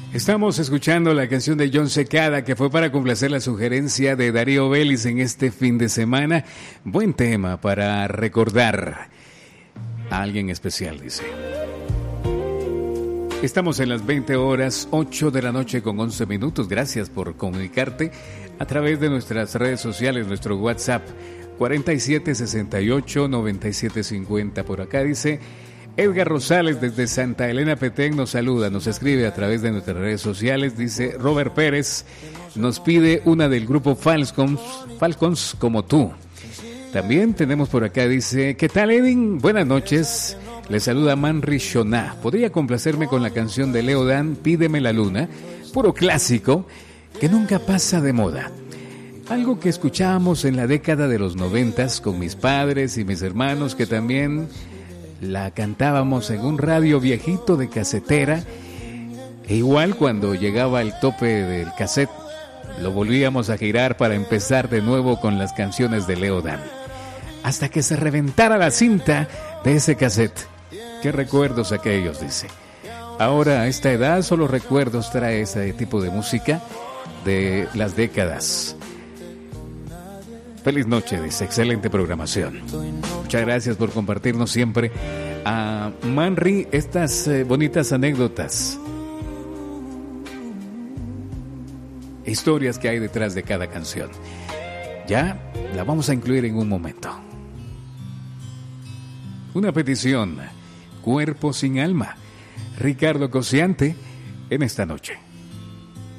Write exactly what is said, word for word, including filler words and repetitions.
Estamos escuchando la canción de John Secada, que fue para complacer la sugerencia de Darío Vélez en este fin de semana. Buen tema para recordar a alguien especial, dice. Estamos en las veinte horas, ocho de la noche con once minutos. Gracias por comunicarte a través de nuestras redes sociales, nuestro WhatsApp cuarenta y siete sesenta y ocho noventa y siete cincuenta. Por acá dice Edgar Rosales desde Santa Elena Petén, nos saluda, nos escribe a través de nuestras redes sociales. Dice Robert Pérez, nos pide una del grupo Falcons, Falcons como tú. También tenemos por acá, dice, ¿qué tal, Edwin? Buenas noches. Le saluda Manri Shoná. ¿Podría complacerme con la canción de Leo Dan, Pídeme la Luna? Puro clásico que nunca pasa de moda. Algo que escuchábamos en la década de los noventas con mis padres y mis hermanos, que también la cantábamos en un radio viejito de casetera. E igual cuando llegaba el tope del cassette, lo volvíamos a girar para empezar de nuevo con las canciones de Leo Dan, hasta que se reventara la cinta de ese cassette. Qué recuerdos aquellos, dice. Ahora a esta edad solo recuerdos trae ese tipo de música de las décadas. Feliz noche, dice, excelente programación. Muchas gracias por compartirnos siempre a Manri estas eh, bonitas anécdotas, historias que hay detrás de cada canción. Ya la vamos a incluir en un momento. Una petición, Cuerpo sin alma, Ricardo Cosiante, en esta noche.